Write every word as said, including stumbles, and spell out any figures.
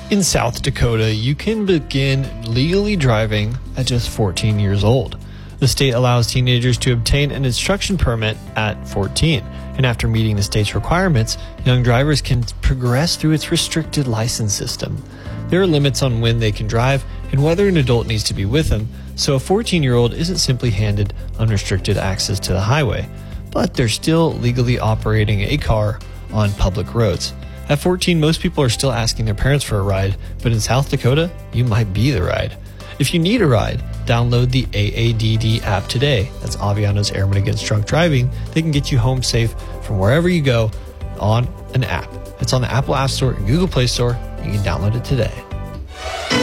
In South Dakota, you can begin legally driving at just fourteen years old. The state allows teenagers to obtain an instruction permit at fourteen, and after meeting the state's requirements, young drivers can progress through its restricted license system. There are limits on when they can drive and whether an adult needs to be with them, so a fourteen-year-old isn't simply handed unrestricted access to the highway, but they're still legally operating a car on public roads. At fourteen, most people are still asking their parents for a ride, but in South Dakota, you might be the ride. If you need a ride, download the A A D D app today. That's Aviano's Airmen Against Drunk Driving. They can get you home safe from wherever you go on an app. It's on the Apple App Store and Google Play Store. You can download it today.